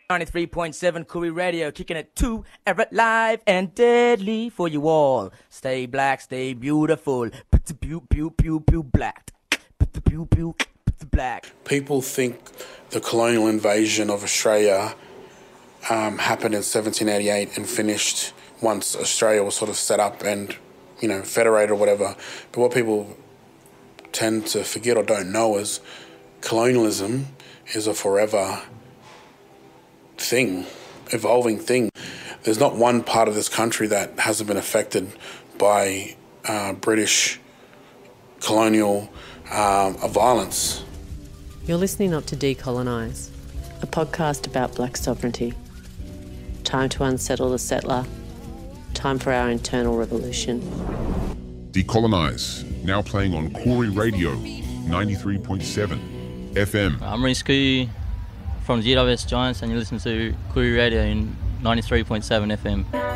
93.7 Koori Radio, kicking it to ever live and deadly for you all. Stay black, stay beautiful. Pew, pew, pew, pew, black. Pew, pew, black. People think the colonial invasion of Australia happened in 1788 and finished once Australia was sort of set up and, federated or whatever. But what people tend to forget or don't know is colonialism is a forever thing, evolving thing. There's not one part of this country that hasn't been affected by British colonial violence. You're listening up to Decolonise, a podcast about black sovereignty. Time to unsettle the settler. Time for our internal revolution. Decolonise, now playing on Koori Radio, 93.7 FM. I'm Risku from GWS Giants and you listen to Koori Radio in 93.7 FM.